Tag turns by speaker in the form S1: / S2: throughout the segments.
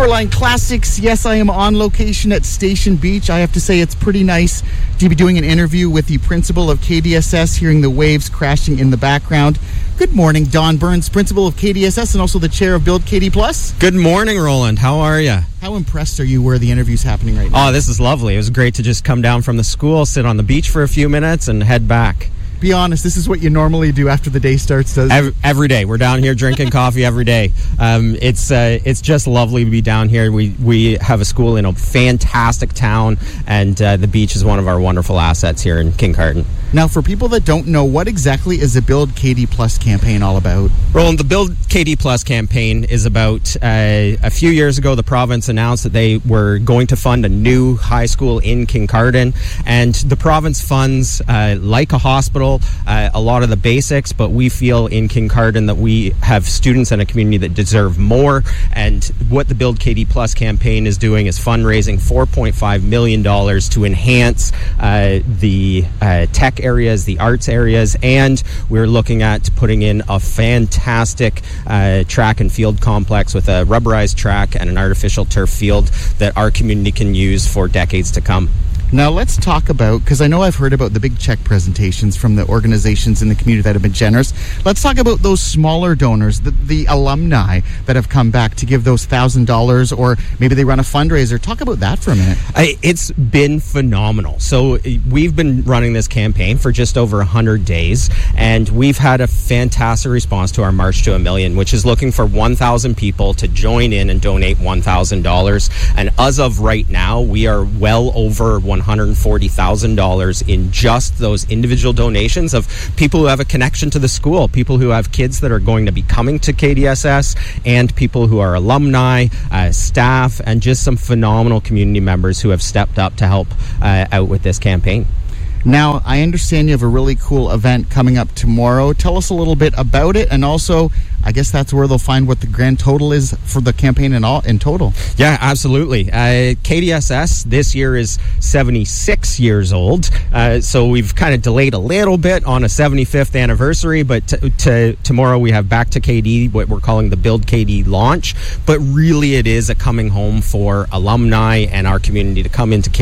S1: Shoreline Classics. Yes, I am on location at Station Beach. I have to say it's pretty nice to be doing an interview with the principal of KDSS, hearing the waves crashing in the background. Good morning, Don Burns, principal of KDSS and also the chair of Build KD Plus.
S2: Good morning, Roland. How are you?
S1: How impressed are you where the interview's happening right now?
S2: Oh, this is lovely. It was great to just come down from the school, sit on the beach for a few minutes, and head back.
S1: Be honest, this is what you normally do after the day starts, does it?
S2: Every day. We're down here drinking coffee every day. It's just lovely to be down here. We have a school in a fantastic town, and the beach is one of our wonderful assets here in Kincardine.
S1: Now, for people that don't know, what exactly is the Build KD Plus campaign all about?
S2: Roland, the Build KD Plus campaign is about a few years ago, the province announced that they were going to fund a new high school in Kincardine, and the province funds, like a hospital, a lot of the basics, but we feel in Kincardine that we have students and a community that deserve more, and what the Build KD Plus campaign is doing is fundraising $4.5 million to enhance the tech areas, the arts areas, and we're looking at putting in a fantastic track and field complex with a rubberized track and an artificial turf field that our community can use for decades to come.
S1: Now let's talk about, because I know I've heard about the big check presentations from the organizations in the community that have been generous. Let's talk about those smaller donors, the alumni that have come back to give those $1,000, or maybe they run a fundraiser. Talk about that for a minute.
S2: It's been phenomenal. So we've been running this campaign for just over 100 days, and we've had a fantastic response to our March to a Million, which is looking for 1,000 people to join in and donate $1,000. And as of right now, we are well over $140,000 in just those individual donations of people who have a connection to the school, people who have kids that are going to be coming to KDSS, and people who are alumni, staff, and just some phenomenal community members who have stepped up to help out with this campaign.
S1: Now, I understand you have a really cool event coming up tomorrow. Tell us a little bit about it, and also, I guess that's where they'll find what the grand total is for the campaign in total.
S2: Yeah, absolutely. KDSS this year is 76 years old, so we've kind of delayed a little bit on a 75th anniversary, but tomorrow we have Back to KD, what we're calling the Build KD launch, but really it is a coming home for alumni and our community to come into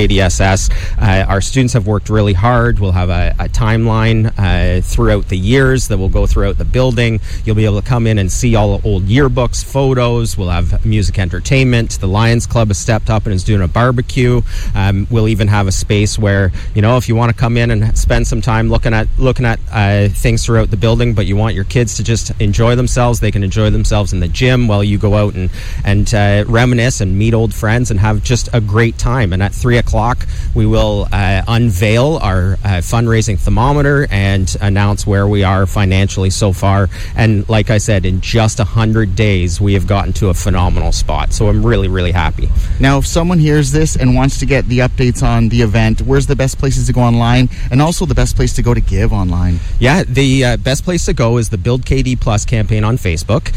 S2: KDSS. Our students have worked really hard. We'll have a timeline throughout the years that will go throughout the building. You'll be able to come in and see all the old yearbooks, photos. We'll have music entertainment. The Lions Club has stepped up and is doing a barbecue. We'll even have a space where, if you want to come in and spend some time looking at things throughout the building, but you want your kids to just enjoy themselves, they can enjoy themselves in the gym while you go out and reminisce and meet old friends and have just a great time. And at 3:00 we will unveil our fundraising thermometer and announce where we are financially so far. And like I said, in just 100 days, we have gotten to a phenomenal spot. So I'm really, really happy.
S1: Now, if someone hears this and wants to get the updates on the event, where's the best places to go online, and also the best place to go to give online?
S2: Yeah, the best place to go is the Build KD Plus campaign on Facebook,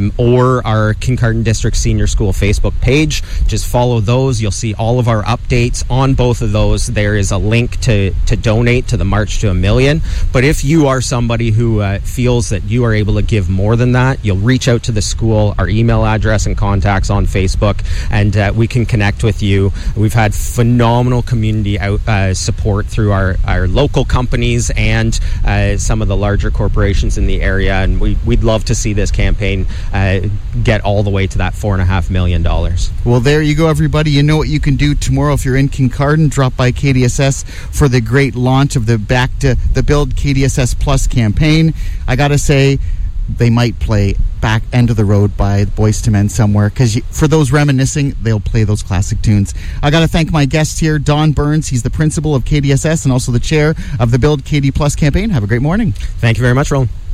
S2: or our Kincardine District Senior School Facebook page. Just follow those. You'll see all of our updates on both of those. There is a link to donate to the March to a Million. But if you are somebody who feels that you are able to give more than that, you'll reach out to the school, our email address and contacts on Facebook, and we can connect with you. We've had phenomenal community support through our local companies and some of the larger corporations in the area, and we'd love to see this campaign get all the way to that $4.5 million.
S1: Well, there you go, everybody. You know what you can do tomorrow if you're in Kincardine. Drop by KDSS for the great launch of the Back to the Build KDSS Plus campaign. I gotta say, they might play Back End of the Road by Boyz II Men somewhere, because for those reminiscing, they'll play those classic tunes. I got to thank my guest here, Don Burns. He's the principal of KDSS and also the chair of the Build KD Plus campaign. Have a great morning.
S2: Thank you very much, Roland.